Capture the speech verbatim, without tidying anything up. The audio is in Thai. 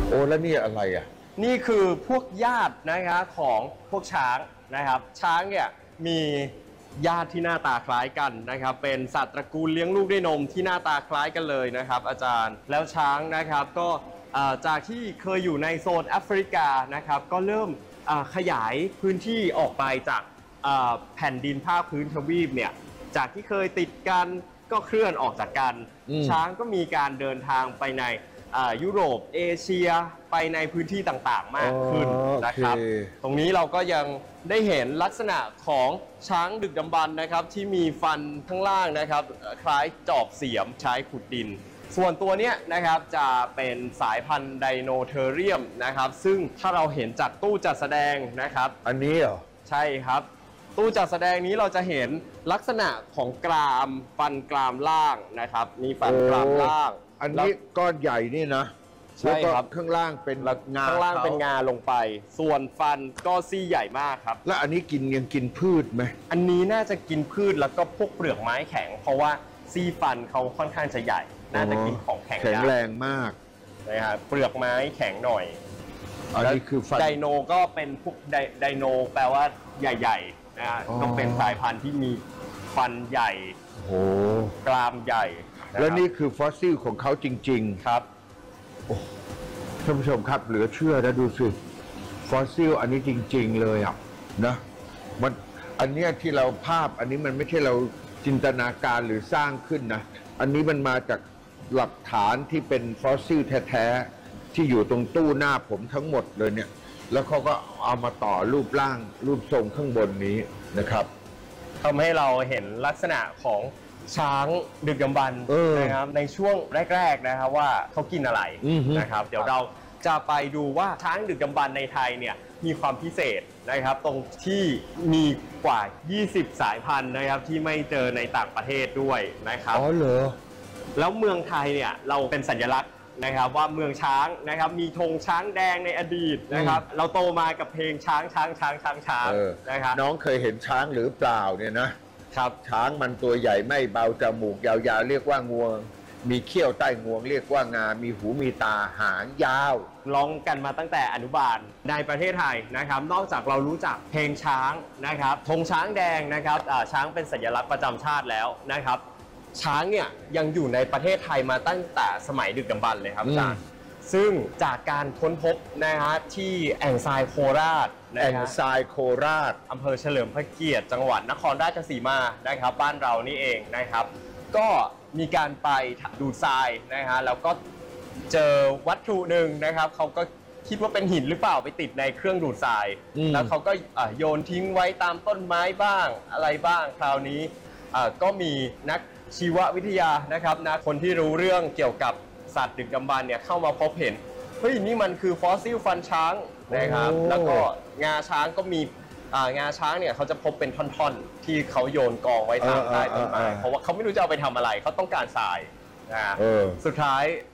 โอ้แล้วนี่อะไรอ่ะนี่คือพวกญาตินะครับของพวกช้างนะครับ ช้างเนี่ยมีญาติที่หน้าตาคล้ายกันนะครับ เป็นสัตว์ตระกูลเลี้ยงลูกด้วยนมที่หน้าตาคล้ายกันเลยนะครับ อาจารย์แล้วช้างนะครับก็จากที่เคยอยู่ในโซนแอฟริกานะครับก็เริ่มขยายพื้นที่ออกไปจากแผ่นดินภาคพื้นทวีปเนี่ยจากที่เคยติดกันก็เคลื่อนออกจากกันช้างก็มีการเดินทางไปในยุโรปเอเชียไปในพื้นที่ต่างๆมากขึ้นนะครับตรงนี้เราก็ยังได้เห็นลักษณะของช้างดึกดำบรรพ์นะครับที่มีฟันข้างล่างนะครับคล้ายจอบเสียมใช้ขุดดินส่วนตัวนี้นะครับจะเป็นสายพันธุ์ไดโนเทอเรียมนะครับซึ่งถ้าเราเห็นจากตู้จัดแสดงนะครับอันนี้เหรอใช่ครับตู้จัดแสดงนี้เราจะเห็นลักษณะของกรามฟันกรามล่างนะครับมีฟันกรามล่างอันนี้ก้อนใหญ่นี่นะใช่ครับข้างล่างเป็นงาข้างล่างเป็นงาลงไปส่วนฟันก็ซี่ใหญ่มากครับแล้วอันนี้กินยังกินพืชไหมอันนี้น่าจะกินพืชแล้วก็พวกเปลือกไม้แข็งเพราะว่าซี่ฟันเขาค่อนข้างจะใหญ่น่าจะกินของแข็งแข็งแรงมากนะครับเปลือกไม้แข็งหน่อยอันนี้คือฟันไดโนก็เป็นพวกไดโนแปลว่าใหญ่ๆนะก็เป็นสายพันธุ์ที่มีฟันใหญ่โอ้กรามใหญ่แล้วนี่คือฟอสซิลของเขาจริงๆครับท่านผู้ชมครับเหลือเชื่อนะดูสิฟอสซิลอันนี้จริงๆเลยอ่ะนะมันอันเนี้ยที่เราภาพอันนี้มันไม่ใช่เราจินตนาการหรือสร้างขึ้นนะอันนี้มันมาจากหลักฐานที่เป็นฟอสซิลแท้ๆที่อยู่ตรงตู้หน้าผมทั้งหมดเลยเนี่ยแล้วเขาก็เอามาต่อรูปร่างรูปทรงข้างบนนี้นะครับทำให้เราเห็นลักษณะของช้างดึกดำบรรพ์นะครับในช่วงแรกๆนะครับว่าเขากินอะไรนะครับเดี๋ยวเราจะไปดูว่าช้างดึกดำบรรพ์ในไทยเนี่ยมีความพิเศษนะครับตรงที่มีกว่ายี่สิบสายพันธุ์นะครับที่ไม่เจอในต่างประเทศด้วยนะครับอ๋อเหรอแล้วเมืองไทยเนี่ยเราเป็นสัญลักษณ์นะครับว่าเมืองช้างนะครับมีธงช้างแดงในอดีตนะครับเราโตมากับเพลงช้างช้างช้างช้างช้างนะครับน้องเคยเห็นช้างหรือเปล่าเนี่ยนะครับช้างมันตัวใหญ่ไม่เบาจมูกยาวๆเรียกว่างวงมีเขี้ยวใต้งวงเรียกว่างามีหูมีตาหางยาวร้องกันมาตั้งแต่อนุบาลในประเทศไทยนะครับนอกจากเรารู้จักเพลงช้างนะครับธงช้างแดงนะครับช้างเป็นสัญลักษณ์ประจำชาติแล้วนะครับช้างเนี่ยยังอยู่ในประเทศไทยมาตั้งแต่สมัยดึกดำบรรพ์เลยครับอาจารย์ซึ่งจากการค้นพบนะฮะที่แอ่งทรายโคราชแอ่งทรายโคราชอำเภอเฉลิมพระเกียรติจังหวัดนครราชสีมานะครับบ้านเรานี่เองนะครับก็มีการไปดูทรายนะฮะแล้วก็เจอวัตถุหนึ่งนะครับเขาก็คิดว่าเป็นหินหรือเปล่าไปติดในเครื่องดูดทรายแล้วเขาก็โยนทิ้งไว้ตามต้นไม้บ้างอะไรบ้างคราวนี้ก็มีนักชีววิทยานะครับนะคนที่รู้เรื่องเกี่ยวกับสัตว์ดึกดำบรรพ์เนี่ยเข้ามาพบเห็นเฮ้ยนี่มันคือฟอสซิลฟันช้างนะครับแล้วก็งาช้างก็มีงาช้างเนี่ยเขาจะพบเป็นท่อนๆที่เขาโยนกองไว้ตามใต้ต้นไม้เพราะว่าเขาไม่รู้จะเอาไปทำอะไรเขาต้องการทรายนะสุดท้าย